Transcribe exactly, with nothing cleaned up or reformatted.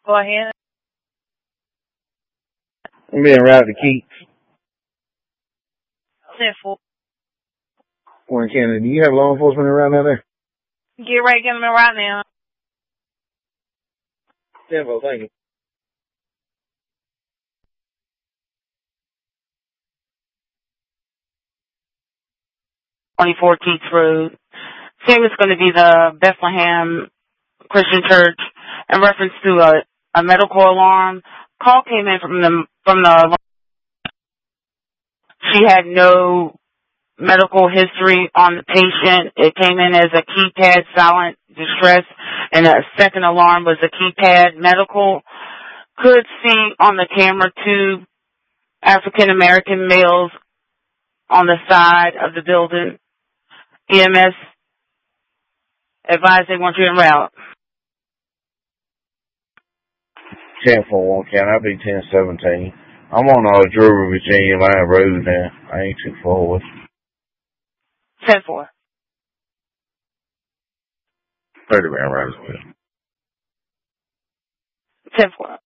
Go ahead. I'm being routed to Keats. ten four. Warren County, do you have law enforcement around out there? Get right, get them in right now. ten four, thank you. twenty-four Keats Road. Same is going to be the Bethlehem Christian Church in reference to a, a medical alarm. Call came in from the from the. She had no medical history on the patient. It came in as a keypad silent distress, and a second alarm was a keypad medical. Could see on the camera two African American males on the side of the building. E M S advised they want you en route. ten four, Warren County, I'll be ten seventeen. I'm on uh, Drury, Virginia Line Road now. I ain't too far away. ten four. thirty round right as well. ten four.